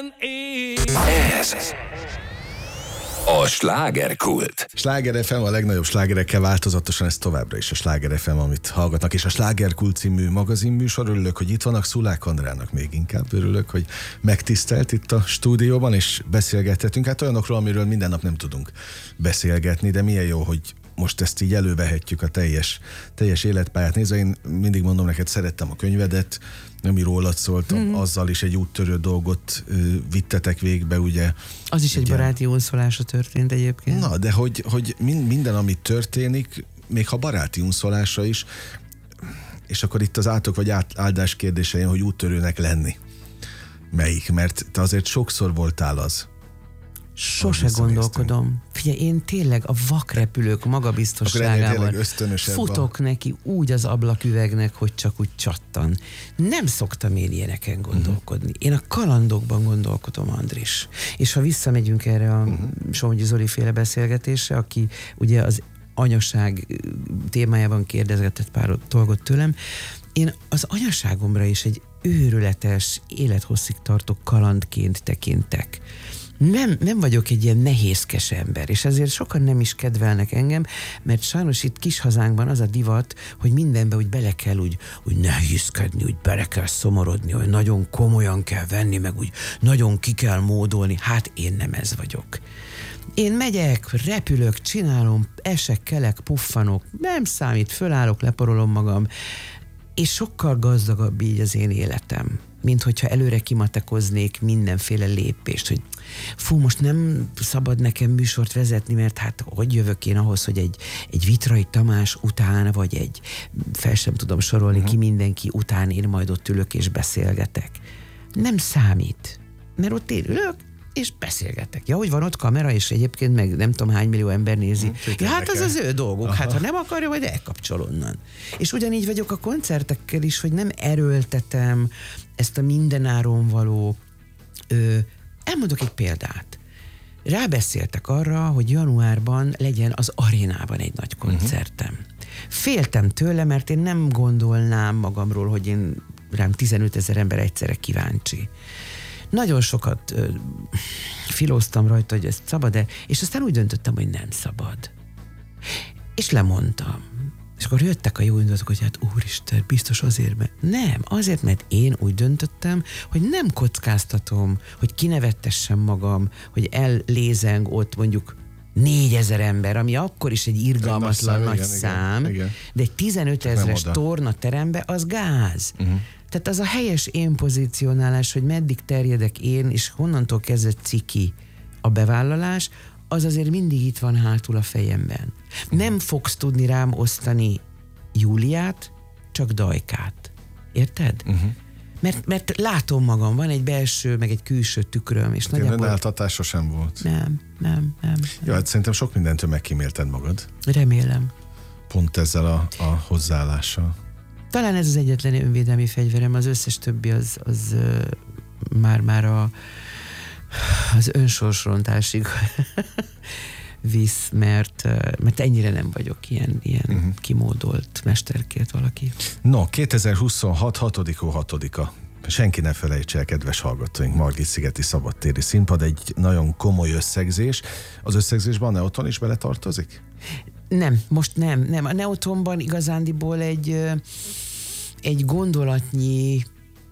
Ez a slágerkult. Sláger FM a legnagyobb slágerekkel változatosan, ez továbbra is a Sláger FM, amit hallgatnak, és a Slágerkult című magazinműsor. Örülök, hogy itt vannak, Szulák Andrának még inkább örülök, hogy megtisztelt itt a stúdióban, és beszélgethetünk. Hát olyanokról, amiről minden nap nem tudunk beszélgetni, de milyen jó, hogy most ezt így elővehetjük a teljes életpályát nézve. Én mindig mondom neked, szerettem a könyvedet, ami rólad szólt, azzal is egy úttörő dolgot vittetek végbe, ugye. Az is egy baráti unszolása történt egyébként. Na, de hogy minden, ami történik, még ha baráti unszolása is, és akkor itt az átok vagy áldás kérdése jön, hogy úttörőnek lenni. Melyik? Mert te azért sokszor voltál az. Sose gondolkodom. Figyelj, én tényleg a vakrepülők magabiztosságával futok neki úgy az ablaküvegnek, hogy csak úgy csattan. Nem szoktam én ilyeneken gondolkodni. Én a kalandokban gondolkodom, Andris. És ha visszamegyünk erre a Somogyi Zoli féle beszélgetésre, aki ugye az anyaság témájában kérdezgetett pár dolgot tőlem, én az anyaságomra is egy őrületes, élethosszig tartó kalandként tekintek. Nem vagyok egy ilyen nehézkes ember, és ezért sokan nem is kedvelnek engem, mert sajnos itt kis hazánkban az a divat, hogy mindenbe úgy bele kell úgy nehézkedni, úgy bele kell szomorodni, hogy nagyon komolyan kell venni, meg úgy nagyon ki kell módolni. Hát én nem ez vagyok. Én megyek, repülök, csinálom, esek, kelek, puffanok, nem számít, fölállok, leporolom magam, és sokkal gazdagabb így az én életem, mint hogyha előre kimatekoznék mindenféle lépést, hogy most nem szabad nekem műsort vezetni, mert hát hogy jövök én ahhoz, hogy egy Vitrai Tamás után, vagy egy, fel sem tudom sorolni ki mindenki után, én majd ott ülök és beszélgetek. Nem számít, mert ott én ülök, és beszélgetek. Ja, hogy van ott kamera, és egyébként meg nem tudom hány millió ember nézi. Ja, hát az az ő dolguk. Aha. Hát ha nem akarja, majd elkapcsol onnan. És ugyanígy vagyok a koncertekkel is, hogy nem erőltetem ezt a mindenáron való... Elmondok egy példát. Rábeszéltek arra, hogy januárban legyen az arénában egy nagy koncertem. Féltem tőle, mert én nem gondolnám magamról, hogy rám 15 000 ember egyszerre kíváncsi. Nagyon sokat filóztam rajta, hogy ezt szabad-e, és aztán úgy döntöttem, hogy nem szabad. És lemondtam. És akkor jöttek a jó indulatok, hogy hát úristen, biztos azért, mert nem, azért, mert én úgy döntöttem, hogy nem kockáztatom, hogy kinevettessem magam, hogy ellézeng ott mondjuk 4000 ember, ami akkor is egy irgalmatlan nagy szám, igen. De egy 15 000-es tornaterembe az gáz. Tehát az a helyes én pozícionálás, hogy meddig terjedek én, és honnantól kezdve ciki a bevállalás, az azért mindig itt van hátul a fejemben. Nem fogsz tudni rám osztani Júliát, csak Dajkát. Érted? Mert látom magam, van egy belső, meg egy külső tükröm, és nagyjából... Önáltatás sosem volt. Nem. Jó, hát szerintem sok mindentől megkímélted magad. Remélem. Pont ezzel a hozzáállással. Talán ez az egyetlen önvédelmi fegyverem, az összes többi az már az önsorsrontásig visz, mert ennyire nem vagyok ilyen kimódolt mesterkélt valaki. No, 2026. 6-a. Senki ne felejtse el, kedves hallgatóink, Margit-szigeti szabadtéri színpad, egy nagyon komoly összegzés. Az összegzésben a Neoton is beletartozik? Nem, most nem. A Neotonban igazándiból egy gondolatnyi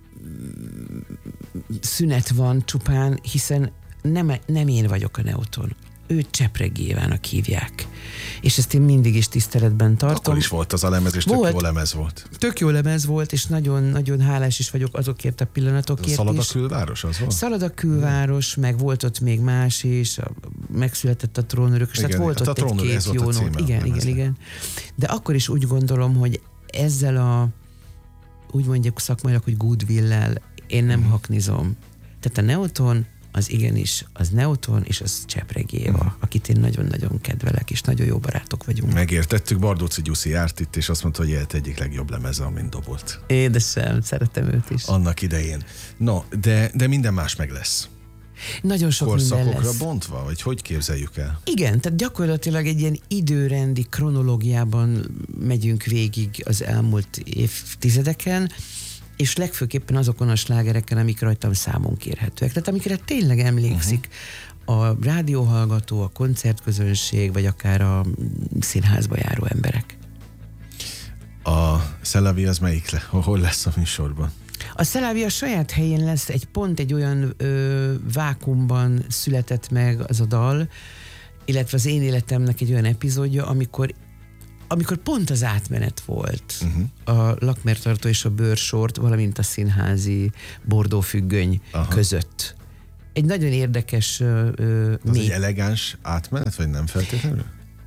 szünet van csupán, hiszen nem én vagyok a Neoton. Ő Csepregi Évának hívják. És ezt én mindig is tiszteletben tartom. Akkor is volt az a lemez, és tök jó lemez volt. Tök jó lemez volt, és nagyon hálás is vagyok azokért a pillanatokért is. Szalad a külváros, az volt? Szalad a külváros, meg volt ott még más is, megszületett a Trónörök, és tehát volt ott egy-két jó nót. Igen. De akkor is úgy gondolom, hogy ezzel úgy mondjuk szakmailag, hogy goodwill-lel én nem haknizom. Tehát a Neoton az igenis, az Neoton és az Csepregi Éva, akit én nagyon-nagyon kedvelek, és nagyon jó barátok vagyunk. Megértettük, Bardóczy Gyuszi járt itt, és azt mondta, hogy élet egyik legjobb lemeze, amin dobolt. Édesem, szeretem őt is. Annak idején. No, de minden más meg lesz. Nagyon sok minden lesz. Korszakokra bontva, vagy hogy képzeljük el? Igen, tehát gyakorlatilag egy ilyen időrendi kronológiában megyünk végig az elmúlt évtizedeken, és legfőképpen azokon a slágereken, amik rajtam számon kérhetőek. Tehát amikre tényleg emlékszik a rádióhallgató, a koncertközönség, vagy akár a színházba járó emberek. A Szelavi az melyik hol lesz a műsorban? A Szelavi a saját helyén lesz, egy olyan vákumban született meg az a dal, illetve az én életemnek egy olyan epizódja, amikor pont az átmenet volt a Lakmertartó és a Bőrsort, valamint a színházi bordófüggöny között. Egy nagyon érdekes... Az egy elegáns átmenet, vagy nem feltétlenül?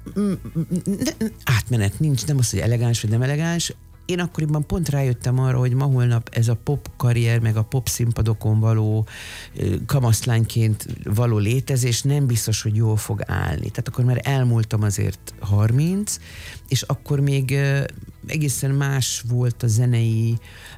Átmenet nincs, nem az, hogy elegáns, vagy nem elegáns. Én akkoriban pont rájöttem arra, hogy ma-holnap ez a pop karrier, meg a pop színpadokon való kamaszlányként való létezés nem biztos, hogy jól fog állni. Tehát akkor már elmúltam azért 30, és akkor még egészen más volt a zenei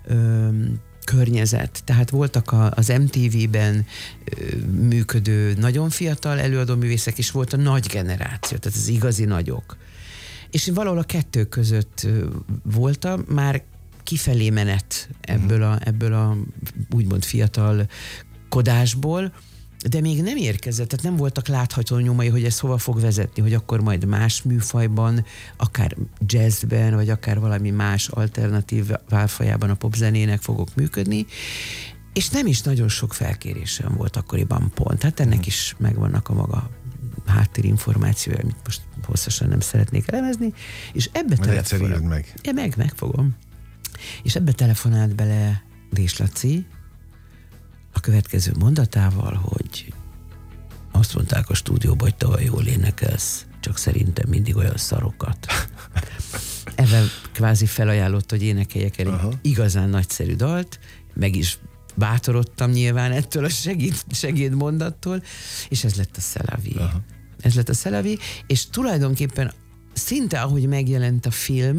környezet. Tehát voltak az MTV-ben működő nagyon fiatal előadóművészek, és volt a nagy generáció, tehát az igazi nagyok. És én valahol a kettő között voltam, már kifelé menet ebből a úgymond fiatal kodásból, de még nem érkezett, tehát nem voltak látható nyomai, hogy ez hova fog vezetni, hogy akkor majd más műfajban, akár jazzben, vagy akár valami más alternatív válfajában a popzenének fogok működni, és nem is nagyon sok felkérésem volt akkoriban pont. Hát ennek is megvannak a maga háttérinformációja, amit most hosszasan nem szeretnék elemezni, és ebbe telefonált megfogom. És ebbe telefonált bele Dés Laci a következő mondatával, hogy azt mondták a stúdióban, hogy tavaly jól énekelsz, csak szerintem mindig olyan szarokat. Ezzel kvázi felajánlott, hogy énekeljek el egy igazán nagyszerű dalt, meg is bátorodtam nyilván ettől a segédmondattól, és ez lett a Szelavi. Ez lett a Szelavi, és tulajdonképpen szinte ahogy megjelent a film,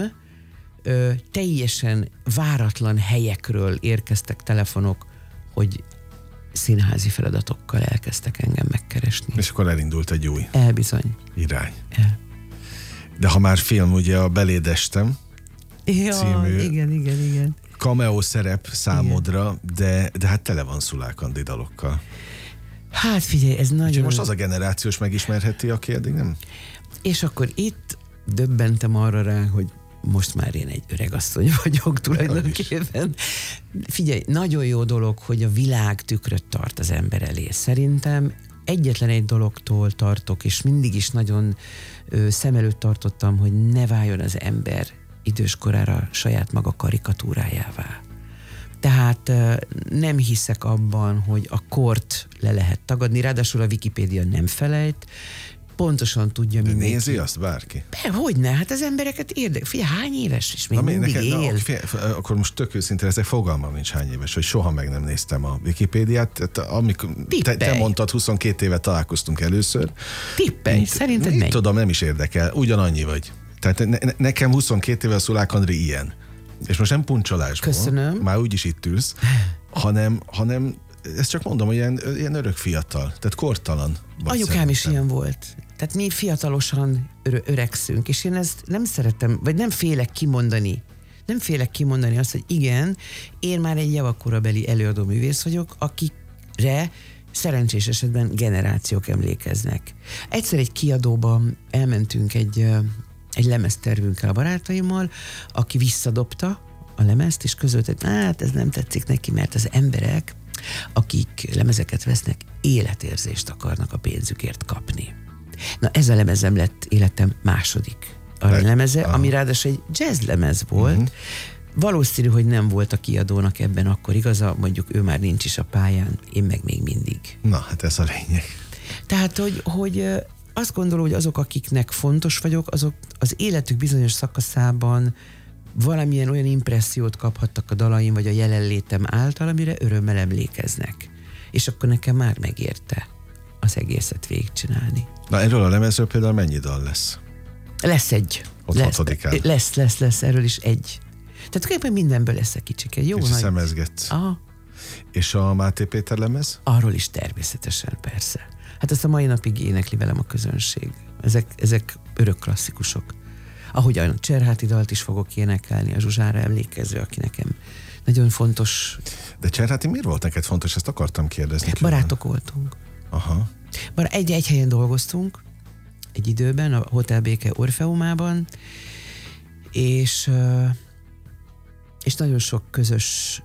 teljesen váratlan helyekről érkeztek telefonok, hogy színházi feladatokkal elkezdtek engem megkeresni. És akkor elindult egy új bizony. Irány. De ha már film, ugye a Beléd estem című igen. cameo szerep számodra, de hát tele van Szulák Andi dalokkal. Hát figyelj, ez nagyon... Úgyhogy most az a generációs megismerheti, aki eddig nem? És akkor itt döbbentem arra rá, hogy most már én egy öregasszony vagyok tulajdonképpen. Figyelj, nagyon jó dolog, hogy a világ tükröt tart az ember elé. Szerintem egyetlen egy dologtól tartok, és mindig is nagyon szem előtt tartottam, hogy ne váljon az ember időskorára saját maga karikatúrájává. Tehát nem hiszek abban, hogy a kort le lehet tagadni, ráadásul a Wikipédia nem felejt, pontosan tudja mindenki. Nézi azt bárki? Hogyne, hát az embereket érdekel. Figyelj, hány éves, és még mindig él? Akkor most tök őszintén, ezek fogalmam nincs hány éves, hogy soha meg nem néztem a Wikipédiát. Amikor te mondtad, 22 éve találkoztunk először. Tippelj, szerinted mennyi? Tudom, nem is érdekel, ugyanannyi vagy. Tehát nekem 22 éve a Szulák Andri ilyen. És most nem puncsolásból. Köszönöm. Már úgyis itt ülsz, hanem ezt csak mondom, hogy ilyen örök fiatal, tehát kortalan. Anyukám is ilyen volt. Tehát mi fiatalosan öregszünk, és én ezt nem szeretem, vagy nem félek kimondani. Nem félek kimondani azt, hogy igen, én már egy javakkorabeli előadó művész vagyok, akikre szerencsés esetben generációk emlékeznek. Egyszer egy kiadóban elmentünk egy lemeztervünkkel a barátaimmal, aki visszadobta a lemezt, és közölte, hogy hát ez nem tetszik neki, mert az emberek, akik lemezeket vesznek, életérzést akarnak a pénzükért kapni. Na ez a lemezem lett életem második aranylemeze, ami ráadásul egy jazz lemez volt. Valószínű, hogy nem volt a kiadónak ebben akkor igaza, mondjuk ő már nincs is a pályán, én meg még mindig. Na, hát ez a lényeg. Tehát, hogy azt gondolom, hogy azok, akiknek fontos vagyok, azok az életük bizonyos szakaszában valamilyen olyan impressziót kaphattak a dalaim, vagy a jelenlétem által, amire örömmel emlékeznek. És akkor nekem már megérte az egészet végigcsinálni. Na erről a lemezről például mennyi dal lesz? Lesz egy. Lesz, erről is egy. Tehát kb. Mindenből lesz egy kicsike. Jó, kicsi szemezgetsz. Aha. És a Máté Péter lemez? Arról is természetesen, persze. Hát ezt a mai napig énekli velem a közönség. Ezek örök klasszikusok. Ahogy a Cserháti dalt is fogok énekelni, a Zsuzsára emlékező, aki nekem nagyon fontos. De Cserháti miért volt neked fontos? Ezt akartam kérdezni. Barátok voltunk. Aha. Egy helyen dolgoztunk, egy időben, a Hotel Béke Orfeumában, és nagyon sok közös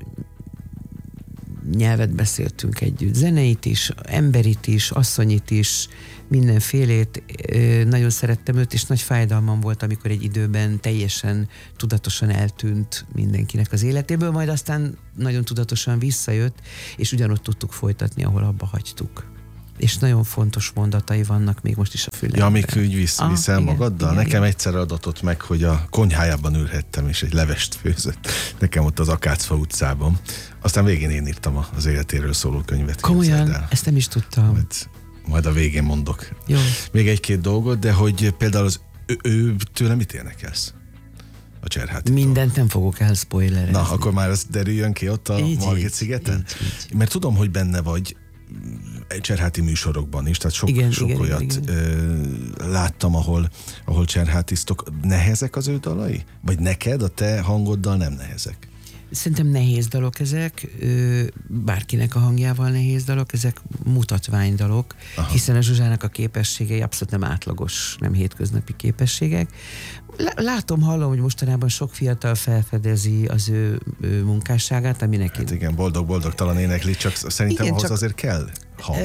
nyelvet beszéltünk együtt. Zeneit is, emberit is, asszonyit is, mindenfélét. Nagyon szerettem őt, és nagy fájdalmam volt, amikor egy időben teljesen tudatosan eltűnt mindenkinek az életéből, majd aztán nagyon tudatosan visszajött, és ugyanott tudtuk folytatni, ahol abba hagytuk. És nagyon fontos mondatai vannak még most is a fülemben. Ja, amik úgy viszel magaddal? Igen, nekem egyszer adatott meg, hogy a konyhájában ülhettem, és egy levest főzött. Nekem ott az Akácfa utcában. Aztán végén én írtam az életéről szóló könyvet. Komolyan? Ezt nem is tudtam. Majd a végén mondok. Jó. Még egy-két dolgot, de hogy például ő tőle mit énekelsz? A Cserhátitól. Mindent nem fogok elspoilerezni. Na, akkor már ez derüljön ki ott a Margit-szigeten? Így. Mert tudom, hogy benne vagy Cserháti műsorokban is, tehát sok olyat láttam, ahol cserhátisztok. Nehezek az ő dalai? Vagy neked, a te hangoddal nem nehezek? Szerintem nehéz dalok ezek, bárkinek a hangjával nehéz dalok, ezek mutatványdalok, hiszen a Zsuzsának a képességei abszolút nem átlagos, nem hétköznapi képességek. Látom, hallom, hogy mostanában sok fiatal felfedezi az ő munkásságát, ami neki... Hát igen, boldog-boldogtalan énekli, csak szerintem igen, ahhoz azért kell hang.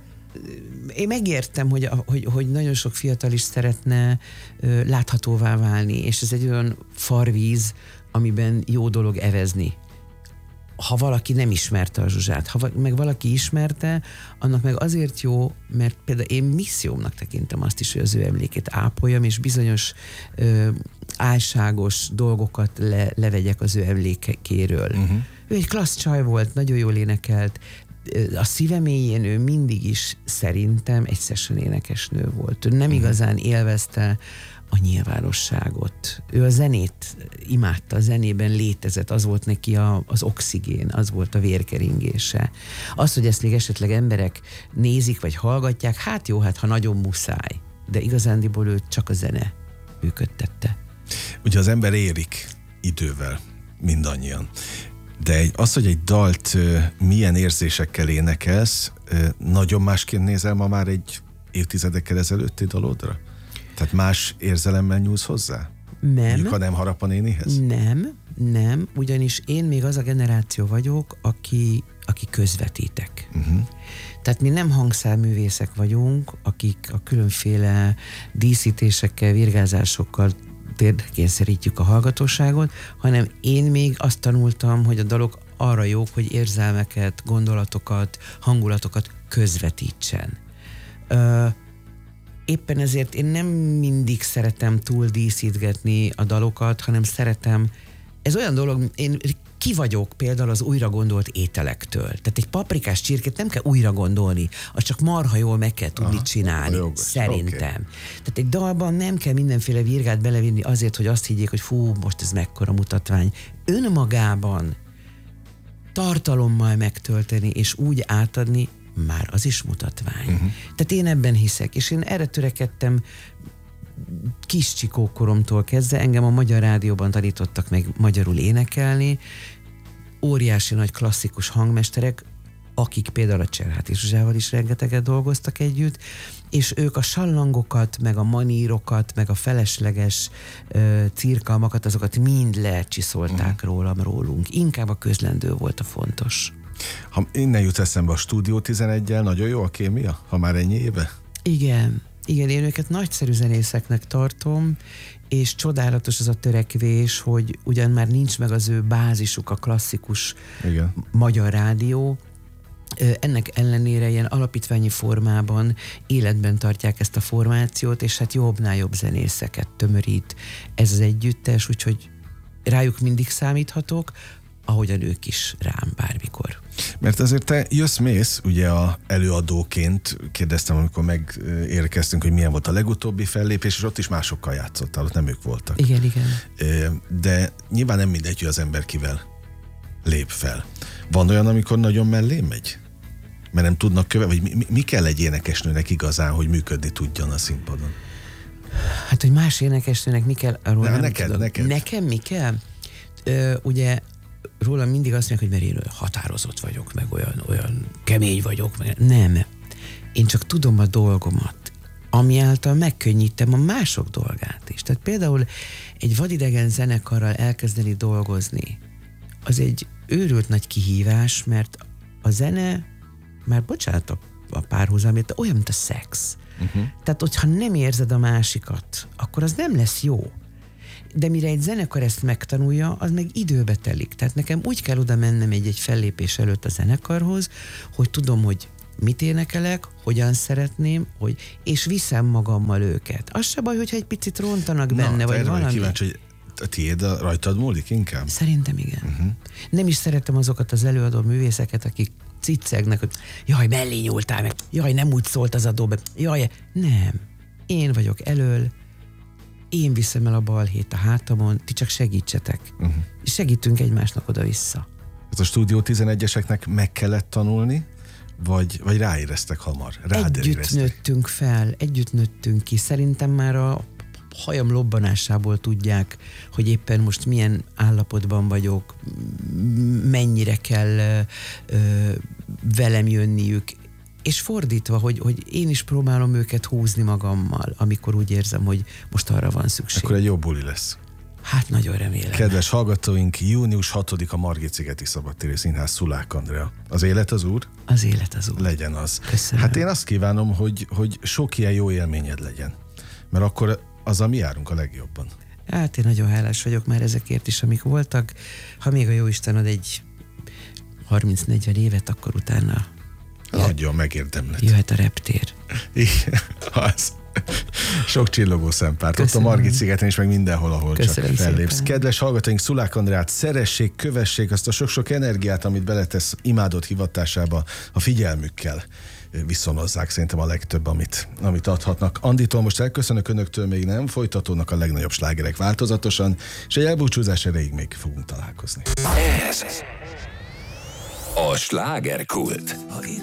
Én megértem, hogy nagyon sok fiatal is szeretne láthatóvá válni, és ez egy olyan farvíz, amiben jó dolog evezni. Ha valaki nem ismerte a Zsuzsát, ha meg valaki ismerte, annak meg azért jó, mert például én missziómnak tekintem azt is, hogy az ő emlékét ápoljam, és bizonyos álságos dolgokat levegyek az ő emlékéről. Ő egy klassz csaj volt, nagyon jól énekelt, a szíve mélyén ő mindig is szerintem egy session énekesnő volt. Ő nem igazán élvezte a nyilvánosságot. Ő a zenét imádta, a zenében létezett, az volt neki az oxigén, az volt a vérkeringése. Az, hogy ezt még esetleg emberek nézik, vagy hallgatják, hát jó, ha nagyon muszáj. De igazándiból ő csak a zene működtette. Ugye az ember érik idővel, mindannyian. De az, hogy egy dalt milyen érzésekkel énekelsz, nagyon másként nézel ma már egy évtizedekkel ezelőtti dalodra? Tehát más érzelemmel nyúlsz hozzá? Nem. Mondjuk, ha nem Harap a nénihez? Nem, ugyanis én még az a generáció vagyok, aki közvetítek. Tehát mi nem hangszárművészek vagyunk, akik a különféle díszítésekkel, virgázásokkal térdekényszerítjük a hallgatóságot, hanem én még azt tanultam, hogy a dalok arra jók, hogy érzelmeket, gondolatokat, hangulatokat közvetítsen. Éppen ezért én nem mindig szeretem túl díszítgetni a dalokat, hanem szeretem, ez olyan dolog, én ki vagyok például az újra gondolt ételektől. Tehát egy paprikás csirkét nem kell újra gondolni, azt csak marha jól meg kell tudni csinálni, jogos, szerintem. Okay. Tehát egy dalban nem kell mindenféle virgát belevinni azért, hogy azt higgyék, hogy fú, most ez mekkora mutatvány. Önmagában tartalommal megtölteni és úgy átadni, már az is mutatvány. Tehát én ebben hiszek, és én erre törekedtem kis csikókoromtól kezdve. Engem a Magyar Rádióban tanítottak meg magyarul énekelni, óriási nagy klasszikus hangmesterek, akik például a Cserháti Zsuzsával is rengeteget dolgoztak együtt, és ők a sallangokat, meg a manírokat, meg a felesleges cirkalmakat, azokat mind lecsiszolták rólunk. Inkább a közlendő volt a fontos. Ha innen jut eszembe a Stúdió 11-jel, nagyon jó a kémia, ha már ennyi éve? Igen, én őket nagyszerű zenészeknek tartom, és csodálatos az a törekvés, hogy ugyan már nincs meg az ő bázisuk, a klasszikus Magyar Rádió, ennek ellenére ilyen alapítványi formában életben tartják ezt a formációt, és hát jobbnál jobb zenészeket tömörít ez az együttes, úgyhogy rájuk mindig számíthatok, ahogyan ők is rám bármikor. Mert azért te jössz-mész, ugye előadóként kérdeztem, amikor megérkeztünk, hogy milyen volt a legutóbbi fellépés, és ott is másokkal játszottál, ott nem ők voltak. Igen. De nyilván nem mindegy, hogy az ember kivel lép fel. Van olyan, amikor nagyon mellé megy? Mert nem tudnak vagy mi kell egy énekesnőnek igazán, hogy működni tudjon a színpadon? Hát, hogy más énekesnőnek mi kell, arról nem neked. Nekem mi kell? Ugye rólam mindig azt mondják, hogy mert én olyan határozott vagyok, meg olyan kemény vagyok. Meg nem. Én csak tudom a dolgomat, ami által megkönnyítem a mások dolgát is. Tehát például egy vadidegen zenekarral elkezdeni dolgozni, az egy őrült nagy kihívás, mert a zene, már bocsánat a párhuzamért, olyan, mint a szex. Tehát, hogyha nem érzed a másikat, akkor az nem lesz jó. De mire egy zenekar ezt megtanulja, az meg időbe telik. Tehát nekem úgy kell oda mennem egy fellépés előtt a zenekarhoz, hogy tudom, hogy mit énekelek, hogyan szeretném, és viszem magammal őket. Az se baj, hogyha egy picit rontanak benne, vagy valami. Kíváncsi, hogy a tiéd rajtad múlik inkább? Szerintem igen. Nem is szeretem azokat az előadó művészeket, akik ciccegnek, hogy jaj, mellé nyúltál meg, jaj, nem úgy szólt az a dob, jaj, nem. Én vagyok elől, én viszem el a balhét a hátamon, ti csak segítsetek. És segítünk egymásnak oda-vissza. Ez a Stúdió 11-eseknek meg kellett tanulni, vagy ráéreztek hamar? Együtt nőttünk fel, együtt nőttünk ki. Szerintem már a hajam lobbanásából tudják, hogy éppen most milyen állapotban vagyok, mennyire kell velem jönniük, és fordítva, hogy én is próbálom őket húzni magammal, amikor úgy érzem, hogy most arra van szükség. Akkor egy jó buli lesz. Hát nagyon remélem. Kedves hallgatóink, június 6-a Margit-szigeti Szabadtéri Színház, Szulák Andrea. Az élet az úr? Az élet az úr. Legyen az. Köszönöm. Hát én azt kívánom, hogy sok ilyen jó élményed legyen. Mert akkor azzal mi járunk a legjobban. Hát én nagyon hálás vagyok már ezekért is, amik voltak. Ha még a jóisten ad egy 30-40 évet, akkor utána adjon megérdemlet. Jöhet a reptér. Igen, az. Sok csillogó szempárt. Ott a Margit-szigeten is, meg mindenhol, ahol Köszönöm csak fellépsz. Szépen. Kedves hallgatóink, Szulák Andreát szeressék, kövessék azt a sok-sok energiát, amit beletesz imádott hivatásába, a figyelmükkel viszonozzák szerintem a legtöbb, amit adhatnak. Anditól most elköszönök, önöktől még nem, folytatódnak a legnagyobb slágerek változatosan, és egy elbúcsúzás erejéig még fogunk találkozni. Ez a slágerkult.